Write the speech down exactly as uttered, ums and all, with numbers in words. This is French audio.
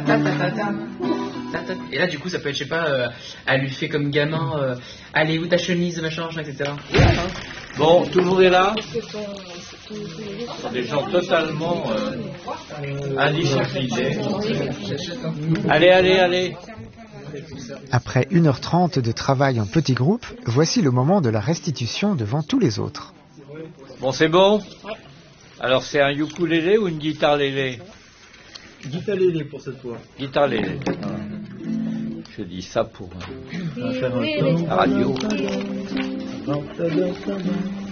ta ta ta ta. Ta, ta. Et là, du coup, ça peut être, je sais pas, euh, elle lui fait comme gamin, euh, allez, où ta chemise, machin, machin, et cetera. Bon, tout le monde est là. Des gens totalement euh, indisciplinés. Allez, allez, allez. Après une heure trente de travail en petit groupe, voici le moment de la restitution devant tous les autres. Bon, c'est bon? Alors, c'est un ukulélé ou une guitare lélé? Guitare lélé pour cette fois. Guitare lélé. Je dis ça pour euh, la radio.